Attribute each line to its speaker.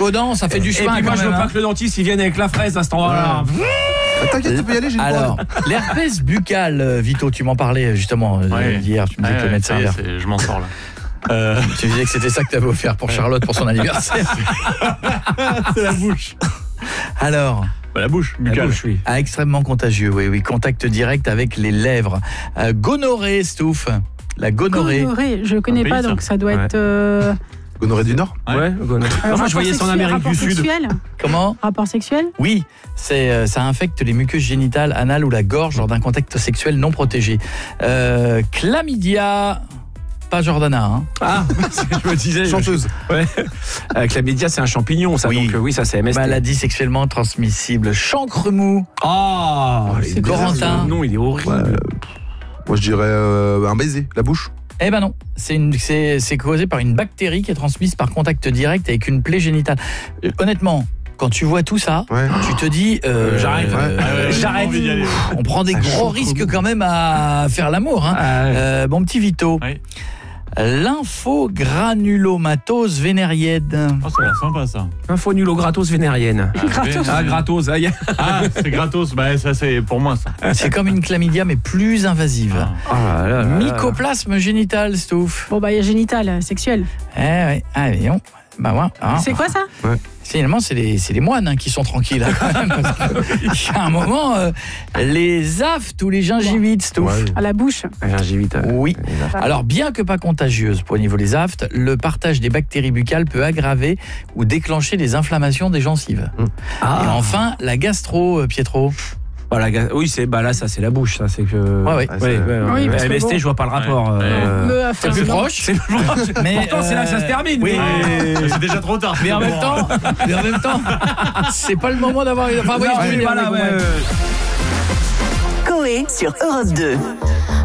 Speaker 1: décodant, ça fait du chemin.
Speaker 2: Et puis moi,
Speaker 1: quand
Speaker 2: je veux
Speaker 1: même,
Speaker 2: pas que le dentiste il vienne avec la fraise à cet endroit-là.
Speaker 3: T'inquiète, tu peux y aller, j'ai une
Speaker 1: Alors,
Speaker 3: poire.
Speaker 1: l'herpès buccal, Vito, tu m'en parlais justement hier, tu me disais que le médecin
Speaker 4: je m'en sors là.
Speaker 1: tu disais que c'était ça que tu avais offert pour Charlotte pour son anniversaire.
Speaker 4: C'est la bouche.
Speaker 1: Alors,
Speaker 4: la bouche, buccale.
Speaker 2: Oui.
Speaker 1: extrêmement contagieux, oui, contact direct avec les lèvres. Gonorrhée, Stouff. La gonorrhée.
Speaker 5: Gonorrhée, je connais
Speaker 4: Un
Speaker 5: pas,
Speaker 4: pays,
Speaker 5: donc ça doit
Speaker 2: Ouais.
Speaker 5: être...
Speaker 3: Gonorrhée du Nord.
Speaker 4: Ouais.
Speaker 2: Gonorrhée.
Speaker 5: Alors,
Speaker 2: Moi, je voyais ça en Amérique du Sud.
Speaker 5: Sexuel.
Speaker 1: Comment ?
Speaker 5: Rapport sexuel.
Speaker 1: Oui, ça infecte les muqueuses génitales, anales ou la gorge lors d'un contact sexuel non protégé. Chlamydia, pas Jordana, hein.
Speaker 2: Ah, je me disais.
Speaker 3: Chanteuse.
Speaker 2: Ouais. Chlamydia, c'est un champignon, ça.
Speaker 1: Oui.
Speaker 2: Donc oui, ça c'est MST.
Speaker 1: Maladie sexuellement transmissible. Chancre mou.
Speaker 2: Ah,
Speaker 1: C'est Corentin.
Speaker 2: Non, il est horrible.
Speaker 3: Ouais. Moi, je dirais un baiser, la bouche.
Speaker 1: Eh ben non, c'est causé par une bactérie qui est transmise par contact direct avec une plaie génitale. Honnêtement, quand tu vois tout ça,
Speaker 3: Ouais.
Speaker 1: tu te dis
Speaker 2: J'arrête.
Speaker 1: j'arête.
Speaker 4: Envie d'y aller.
Speaker 1: On prend des gros risques quand même à faire l'amour, hein. Mon petit Vito.
Speaker 4: Oui.
Speaker 1: Lymphogranulomatose vénérienne.
Speaker 4: Oh, ça a l'air sympa ça.
Speaker 2: Info nul au gratos vénérienne.
Speaker 5: Gratos.
Speaker 2: Ah, gratos. Ah,
Speaker 4: Ah, c'est gratos. Bah, ça, c'est pour moi ça.
Speaker 1: C'est comme une chlamydia mais plus invasive.
Speaker 2: Ah, là, là, là.
Speaker 1: Mycoplasme génital, Stouff.
Speaker 5: Bon, bah, il y a génital, sexuel.
Speaker 1: Ouais. Allez, on. Bah ouais. Hein.
Speaker 5: C'est quoi ça?
Speaker 1: Finalement, c'est les moines hein, qui sont tranquilles là, quand même. Parce qu'il y a un moment, les aftes ou les gingivites, Stouff.
Speaker 3: Ouais.
Speaker 5: À la bouche.
Speaker 2: Gingivite.
Speaker 1: Oui. Alors, bien que pas contagieuse pour au niveau des aftes, le partage des bactéries buccales peut aggraver ou déclencher des inflammations des gencives. Et enfin, la gastro, Pietro.
Speaker 2: Oui, là, ça c'est la bouche, ça c'est que.
Speaker 1: Ouais.
Speaker 5: Oui, parce que
Speaker 2: MST,
Speaker 5: bon.
Speaker 2: je vois pas le rapport.
Speaker 1: C'est plus proche. Mais
Speaker 2: Pourtant, c'est là que ça se termine.
Speaker 1: Oui.
Speaker 4: C'est déjà trop tard.
Speaker 1: Mais en même temps, c'est pas le moment d'avoir. Enfin, oui,
Speaker 2: Non,
Speaker 1: je veux dire,
Speaker 2: voilà,
Speaker 1: mais bon,
Speaker 2: ouais.
Speaker 6: Coé sur Europe 2.